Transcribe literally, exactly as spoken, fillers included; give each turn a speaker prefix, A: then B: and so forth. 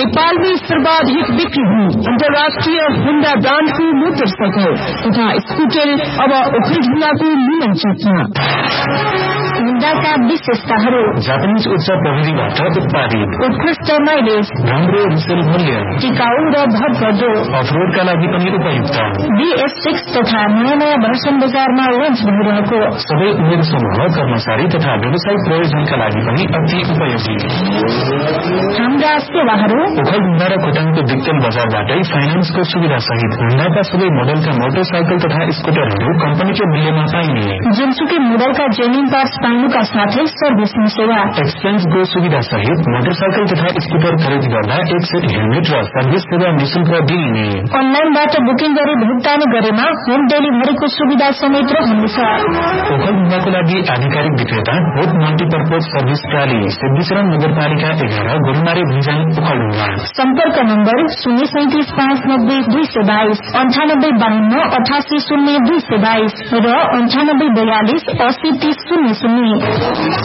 A: नेपाल में सर्वाधिक बिक्री हुई अंतर्राष्ट्रीय होंडा ब्रांड को मोटरसाइकिल तथा स्कूटर अब ओखलढुंगा को मिलन चौकमा। होंडाका विशेषताहरू
B: जापानीज उच्च प्रविधिबाट उत्पादित,
A: उत्कृष्ट माइलेज,
B: राम्रो रिसेल मूल्य,
A: टिकाऊ र भरपर्दो,
B: अफरोडका लागि पनि उपयुक्त।
A: बी एस सिक्स तथा नयाँ नयाँ भर्सन बजारमा लन्च भइरहेको,
B: सबै उमेर समूह, कर्मचारी तथा व्यवसायिक प्रयोजनका लागि पनि अति उपयोगी।
A: हाम्रा सेवाहरू
B: ओखलढुंगा र खोटाङको दिक्तेल बजारबाटै फाइनान्सको सुविधा सहित होंडाका सबै मोडलका मोटरसाइकल तथा स्कूटरहरू कम्पनीको मूल्यमा पाइने,
A: जुनसुकै मोडलका जेन्युन पार्ट्स पाउनुका साथै सर्भिसिङ सेवा,
B: एक्सचेन्जको सुविधा सहित मोटरसाइकल तथा स्कूटर खरिद गर्दा एक सेट हेलमेट र सर्भिस सेवा निशुल्क दिइने।
A: अनलाइनबाट बुकिङ गरी भुक्तानी गरेमा होम डेलिभरीको सुविधा समेत रहनेछ।
B: ओखलढुंगाको लागि आधिकारिक विक्रेता होप मल्टीपर्पज सर्भिस प्राली, सिद्धिचरण नगरपालिका एघार, गोरुमारी भुइँजान, ओखलढुंगा।
A: सम्पर्क नम्बर शून्य सैतिस पाँच नब्बे दुई सय बाइस, अन्ठानब्बे बाहन्न अठासी शून्य दुई सय बाइस र अन्ठानब्बे बयालिस अस्सी तीस शून्य शून्य।